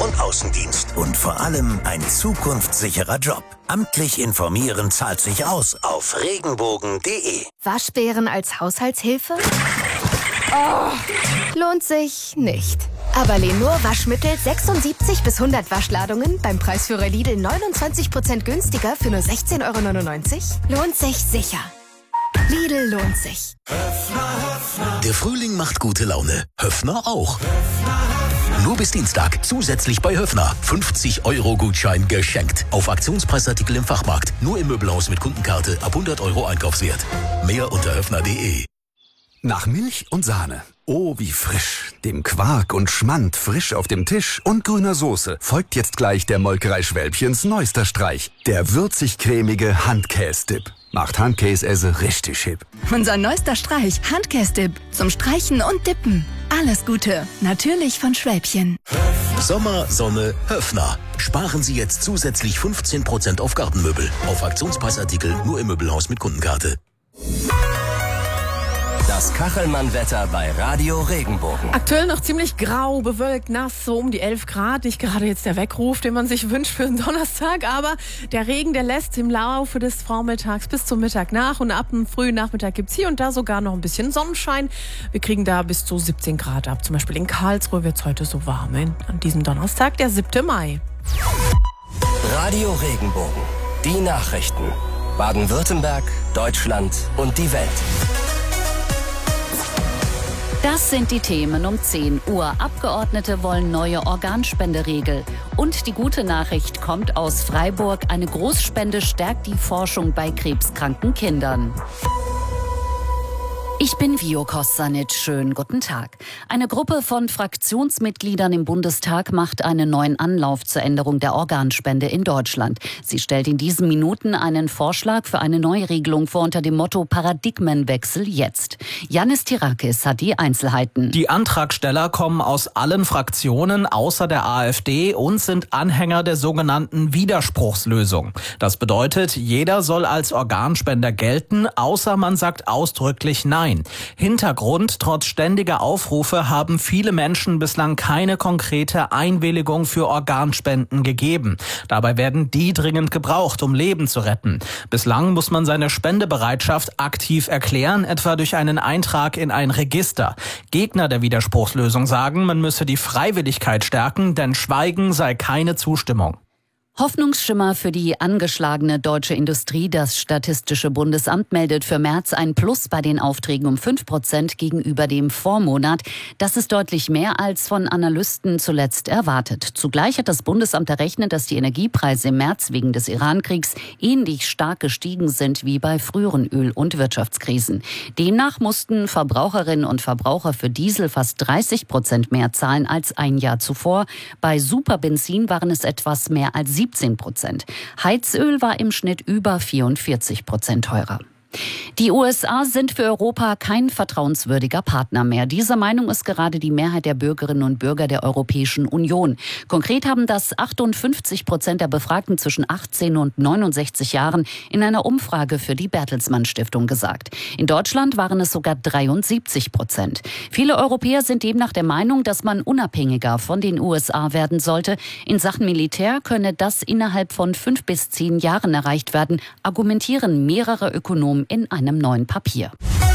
und Außendienst. Und vor allem ein zukunftssicherer Job. Amtlich informieren zahlt sich aus auf regenbogen.de. Waschbären als Haushaltshilfe? Oh, lohnt sich nicht. Aber Lenur Waschmittel 76 bis 100 Waschladungen beim Preisführer Lidl 29% günstiger für nur 16,99 € lohnt sich sicher. Lidl lohnt sich. Der Frühling macht gute Laune. Höffner auch. Nur bis Dienstag zusätzlich bei Höffner 50-Euro-Gutschein geschenkt. Auf Aktionspreisartikel im Fachmarkt. Nur im Möbelhaus mit Kundenkarte ab 100 € Einkaufswert. Mehr unter höffner.de. Nach Milch und Sahne. Oh, wie frisch. Dem Quark und Schmand frisch auf dem Tisch und grüner Soße folgt jetzt gleich der Molkerei Schwälbchens neuester Streich. Der würzig-cremige Handkäse-Dip. Macht Handkäse richtig hip. Unser neuester Streich, Handkäse-Dip. Zum Streichen und Dippen. Alles Gute. Natürlich von Schwälbchen. Sommer, Sonne, Höffner. Sparen Sie jetzt zusätzlich 15% auf Gartenmöbel. Auf Aktionspreisartikel nur im Möbelhaus mit Kundenkarte. Das Kachelmann-Wetter bei Radio Regenbogen. Aktuell noch ziemlich grau, bewölkt, nass, so um die 11 Grad. Nicht gerade jetzt der Weckruf, den man sich wünscht für den Donnerstag, aber der Regen, der lässt im Laufe des Vormittags bis zum Mittag nach und ab dem frühen Nachmittag gibt's hier und da sogar noch ein bisschen Sonnenschein. Wir kriegen da bis zu 17 Grad ab. Zum Beispiel in Karlsruhe wird's heute so warm. An diesem Donnerstag, der 7. Mai. Radio Regenbogen. Die Nachrichten. Baden-Württemberg, Deutschland und die Welt. Das sind die Themen um 10 Uhr. Abgeordnete wollen neue Organspenderegel. Und die gute Nachricht kommt aus Freiburg. Eine Großspende stärkt die Forschung bei krebskranken Kindern. Ich bin Vio Kostanic. Schönen guten Tag. Eine Gruppe von Fraktionsmitgliedern im Bundestag macht einen neuen Anlauf zur Änderung der Organspende in Deutschland. Sie stellt in diesen Minuten einen Vorschlag für eine Neuregelung vor unter dem Motto Paradigmenwechsel jetzt. Yannis Tirakis hat die Einzelheiten. Die Antragsteller kommen aus allen Fraktionen außer der AfD und sind Anhänger der sogenannten Widerspruchslösung. Das bedeutet, jeder soll als Organspender gelten, außer man sagt ausdrücklich Nein. Hintergrund: Trotz ständiger Aufrufe haben viele Menschen bislang keine konkrete Einwilligung für Organspenden gegeben. Dabei werden die dringend gebraucht, um Leben zu retten. Bislang muss man seine Spendebereitschaft aktiv erklären, etwa durch einen Eintrag in ein Register. Gegner der Widerspruchslösung sagen, man müsse die Freiwilligkeit stärken, denn Schweigen sei keine Zustimmung. Hoffnungsschimmer für die angeschlagene deutsche Industrie. Das Statistische Bundesamt meldet für März ein Plus bei den Aufträgen um 5% gegenüber dem Vormonat. Das ist deutlich mehr als von Analysten zuletzt erwartet. Zugleich hat das Bundesamt errechnet, dass die Energiepreise im März wegen des Irankriegs ähnlich stark gestiegen sind wie bei früheren Öl- und Wirtschaftskrisen. Demnach mussten Verbraucherinnen und Verbraucher für Diesel fast 30% mehr zahlen als ein Jahr zuvor. Bei Superbenzin waren es etwas mehr als 17%. Heizöl war im Schnitt über 44% teurer. Die USA sind für Europa kein vertrauenswürdiger Partner mehr. Dieser Meinung ist gerade die Mehrheit der Bürgerinnen und Bürger der Europäischen Union. Konkret haben das 58% der Befragten zwischen 18 und 69 Jahren in einer Umfrage für die Bertelsmann Stiftung gesagt. In Deutschland waren es sogar 73%. Viele Europäer sind demnach der Meinung, dass man unabhängiger von den USA werden sollte. In Sachen Militär könne das innerhalb von 5 bis 10 Jahren erreicht werden, argumentieren mehrere Ökonomen in einem neuen Papier.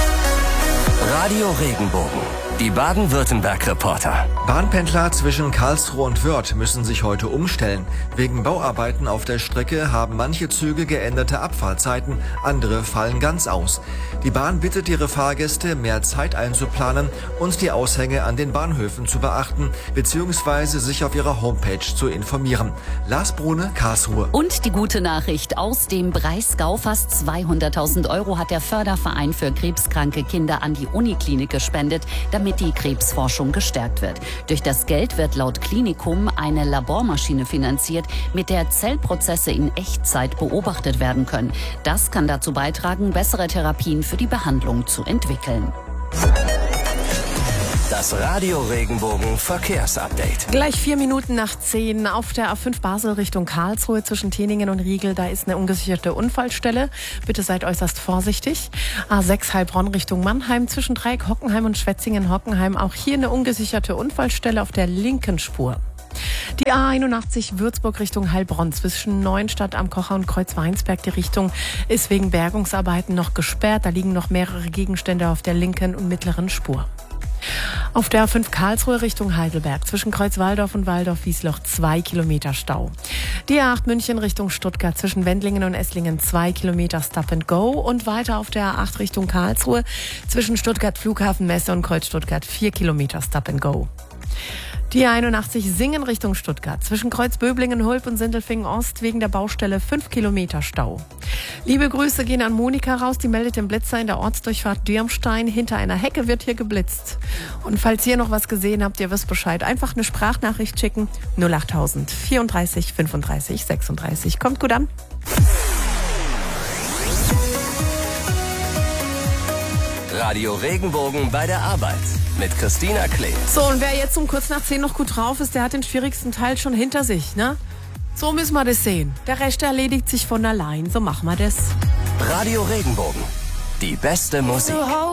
Radio Regenbogen. Die Baden-Württemberg-Reporter. Bahnpendler zwischen Karlsruhe und Wörth müssen sich heute umstellen. Wegen Bauarbeiten auf der Strecke haben manche Züge geänderte Abfahrtzeiten, andere fallen ganz aus. Die Bahn bittet ihre Fahrgäste, mehr Zeit einzuplanen und die Aushänge an den Bahnhöfen zu beachten bzw. sich auf ihrer Homepage zu informieren. Lars Brune, Karlsruhe. Und die gute Nachricht aus dem Breisgau: fast 200.000 € hat der Förderverein für krebskranke Kinder an die Uniklinik gespendet, damit die Krebsforschung gestärkt wird. Durch das Geld wird laut Klinikum eine Labormaschine finanziert, mit der Zellprozesse in Echtzeit beobachtet werden können. Das kann dazu beitragen, bessere Therapien für die Behandlung zu entwickeln. Das Radio Regenbogen Verkehrsupdate. Gleich 4 Minuten nach 10 auf der A5 Basel Richtung Karlsruhe zwischen Teningen und Riegel. Da ist eine ungesicherte Unfallstelle. Bitte seid äußerst vorsichtig. A6 Heilbronn Richtung Mannheim zwischen Dreieck Hockenheim und Schwetzingen-Hockenheim. Auch hier eine ungesicherte Unfallstelle auf der linken Spur. Die A81 Würzburg Richtung Heilbronn zwischen Neuenstadt am Kocher und Kreuzweinsberg. Die Richtung ist wegen Bergungsarbeiten noch gesperrt. Da liegen noch mehrere Gegenstände auf der linken und mittleren Spur. Auf der A5 Karlsruhe Richtung Heidelberg zwischen Kreuzwaldorf und Waldorf-Wiesloch 2 Kilometer Stau. Die A8 München Richtung Stuttgart zwischen Wendlingen und Esslingen 2 Kilometer Stop and Go und weiter auf der A8 Richtung Karlsruhe zwischen Stuttgart Flughafen Messe und Kreuz Stuttgart 4 Kilometer Stop and Go. Die A81 Singen Richtung Stuttgart zwischen Kreuzböblingen, Hulb und Sindelfingen Ost wegen der Baustelle 5 Kilometer Stau. Liebe Grüße gehen an Monika raus, die meldet den Blitzer in der Ortsdurchfahrt Dürmstein. Hinter einer Hecke wird hier geblitzt. Und falls ihr noch was gesehen habt, ihr wisst Bescheid, einfach eine Sprachnachricht schicken. 08000 34 35 36. Kommt gut an. Radio Regenbogen bei der Arbeit mit Christina Kling. So, und wer jetzt um kurz nach 10 noch gut drauf ist, der hat den schwierigsten Teil schon hinter sich, ne? So müssen wir das sehen. Der Rest erledigt sich von allein. So machen wir das. Radio Regenbogen. Die beste Musik.